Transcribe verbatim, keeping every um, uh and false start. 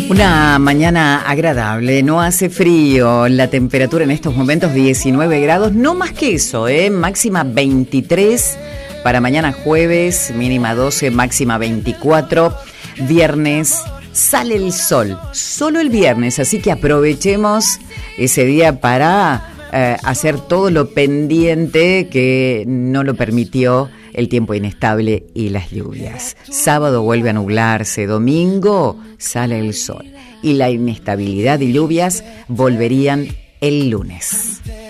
Una mañana agradable, no hace frío, la temperatura en estos momentos diecinueve grados, no más que eso, ¿eh? Máxima veintitrés para mañana jueves, mínima doce, máxima veinticuatro, viernes sale el sol, solo el viernes, así que aprovechemos ese día para eh, hacer todo lo pendiente que no lo permitió el tiempo inestable y las lluvias. Sábado vuelve a nublarse, domingo sale el sol y la inestabilidad y lluvias volverían el lunes.